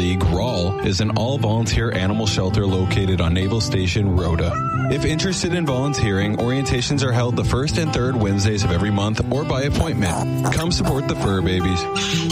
League, RAL, is an all-volunteer animal shelter located on Naval Station, Rhoda. If interested in volunteering, orientations are held the first and third Wednesdays of every month or by appointment. Come support the fur babies.